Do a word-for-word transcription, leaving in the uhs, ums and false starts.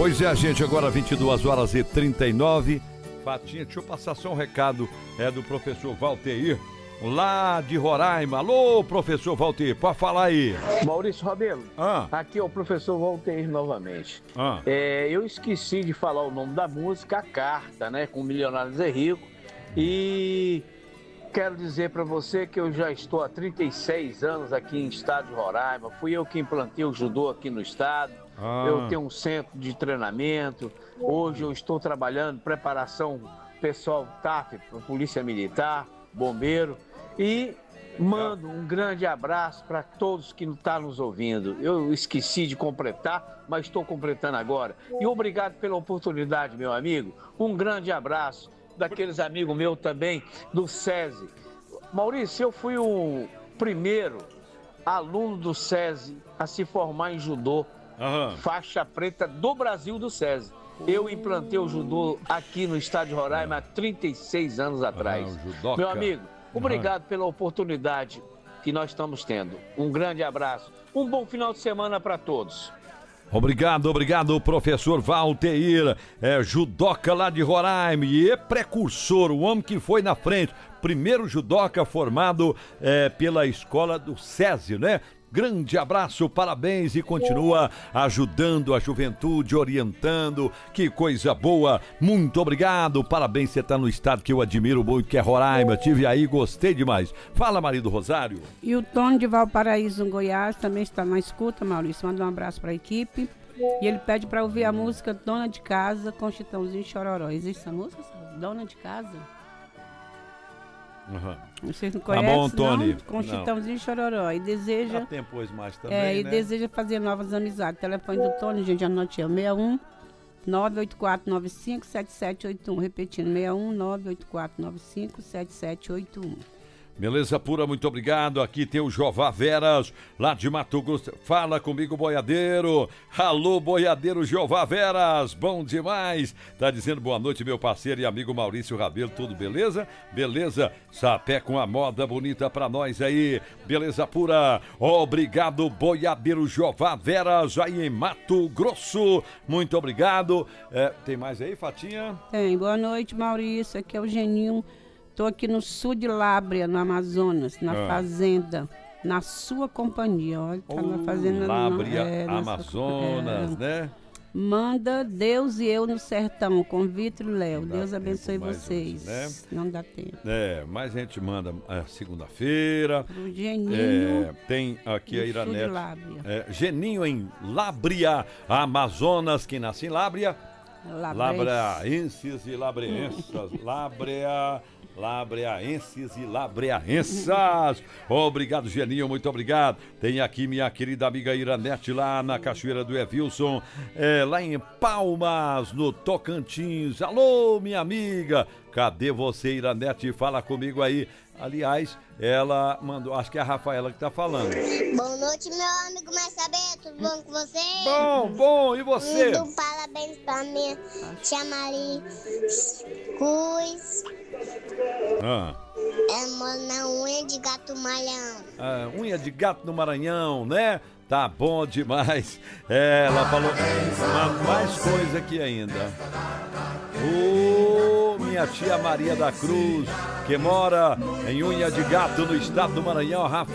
Pois é, gente, agora vinte e duas horas e trinta e nove. Fatinha, deixa eu passar só um recado é do professor Valteir, lá de Roraima. Alô, professor Valteir, pode falar aí. Maurício Rabelo, ah. aqui é o professor Valteir novamente. Ah. É, eu esqueci de falar o nome da música, A Carta, né, com Milionários é Rico. E quero dizer para você que eu já estou há trinta e seis anos aqui em estado de Roraima. Fui eu que implantei o judô aqui no estado. Ah. Eu tenho um centro de treinamento. Hoje eu estou trabalhando preparação pessoal T A F, Polícia Militar, Bombeiro. E mando um grande abraço para todos que estão nos ouvindo. Eu esqueci de completar, mas estou completando agora. E obrigado pela oportunidade, meu amigo. Um grande abraço daqueles amigos meus também do SESI. Maurício, eu fui o primeiro aluno do SESI a se formar em judô. Uhum. Faixa preta do Brasil do SESI. Eu implantei o judô aqui no estado de Roraima há trinta e seis anos atrás. Uhum, meu amigo, obrigado uhum. pela oportunidade que nós estamos tendo. Um grande abraço. Um bom final de semana para todos. Obrigado, obrigado, professor Valteir, é, judoca lá de Roraima e é precursor, o homem que foi na frente, primeiro judoca formado é, pela escola do SESI, né? Grande abraço, parabéns e continua ajudando a juventude, orientando, que coisa boa, muito obrigado, parabéns, você está no estado que eu admiro muito, que é Roraima, tive aí, gostei demais. Fala, marido Rosário. E o Tony de Valparaíso, no Goiás, também está na escuta, Maurício, manda um abraço para a equipe. E ele pede para ouvir a música Dona de Casa com Chitãozinho e Chororó. Existe essa música? Dona de Casa? Uhum. Vocês não conhecem, tá bom, Tony. Não? Com Chitãozinho e Chororó. E deseja... Dá tempo hoje mais também, é, e né? deseja fazer novas amizades. O telefone do Tony, gente, anote aí, seis um nove oito quatro nove cinco sete sete oito um. Repetindo, seis um nove oito quatro nove cinco sete sete oito um. Beleza pura, muito obrigado. Aqui tem o Jová Veras, lá de Mato Grosso. Fala comigo, boiadeiro. Alô, boiadeiro Jová Veras, bom demais. Tá dizendo boa noite, meu parceiro e amigo Maurício Rabelo, tudo beleza? Beleza, sapé com a moda bonita pra nós aí. Beleza pura, obrigado, boiadeiro Jová Veras, aí em Mato Grosso. Muito obrigado. É, tem mais aí, Fatinha? Tem, boa noite, Maurício. Aqui é o Geninho. Estou aqui no sul de Lábrea, no Amazonas, na ah. fazenda, na sua companhia. Olha, tá oh, na fazenda. Lábrea, é, Amazonas, sua, é, né? Manda Deus e eu no sertão, com Vitor e Léo. Deus abençoe vocês. Hoje, né? Não dá tempo. É, mas a gente manda é, segunda-feira. Pro Geninho. É, tem aqui a Iranete. É, Geninho em Lábrea, Amazonas, que nasce em Lábrea. Labraenses e labreenças. Lábrea, labraenses e labraenças. Obrigado, Geninho, muito obrigado. Tem aqui minha querida amiga Iranete, lá na Cachoeira do Evilson, é, lá em Palmas, no Tocantins. Alô, minha amiga, cadê você, Iranete? Fala comigo aí. Aliás, ela mandou, acho que é a Rafaela que tá falando. Boa noite, meu amigo Mais Saber, tudo bom com você? Bom, bom, e você? Mando parabéns pra minha tia Maria Cruz. Ah. Ela mora na unha de gato Maranhão. Ah, unha de gato no Maranhão, né? Tá bom demais. É, ela falou mais coisa aqui ainda. Ô, oh, minha tia Maria da Cruz, que mora em Unha de Gato, no estado do Maranhão, Rafael.